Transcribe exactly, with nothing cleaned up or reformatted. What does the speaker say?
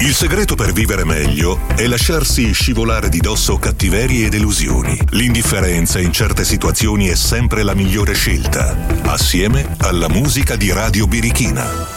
Il segreto per vivere meglio è lasciarsi scivolare di dosso cattiverie ed delusioni. L'indifferenza in certe situazioni è sempre la migliore scelta, assieme alla musica di Radio Birichina.